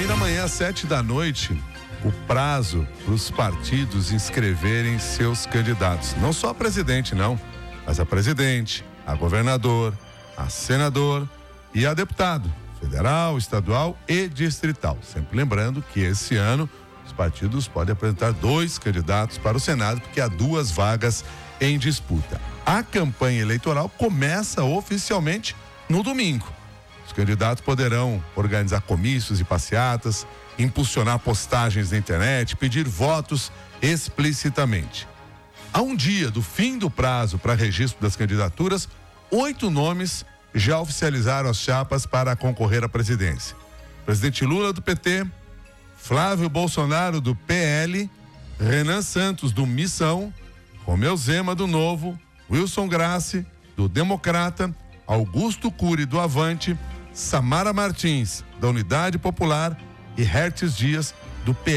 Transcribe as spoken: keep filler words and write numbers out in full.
ainda amanhã às sete da noite, o prazo para os partidos inscreverem seus candidatos. Não só a presidente, não, mas a presidente, a governador, a senador e a deputado, federal, estadual e distrital. Sempre lembrando que esse ano os partidos podem apresentar dois candidatos para o Senado, porque há duas vagas em disputa. A campanha eleitoral começa oficialmente no domingo. Os candidatos poderão organizar comícios e passeatas, impulsionar postagens na internet, pedir votos explicitamente. A um dia do fim do prazo para registro das candidaturas, oito nomes já oficializaram as chapas para concorrer à presidência. Presidente Lula, do P T, Flávio Bolsonaro, do P L, Renan Santos, do Missão, Romeu Zema, do Novo, Wilson Grassi, do Democrata, Augusto Cury, do Avante, Samara Martins, da Unidade Popular e Hertz Dias, do P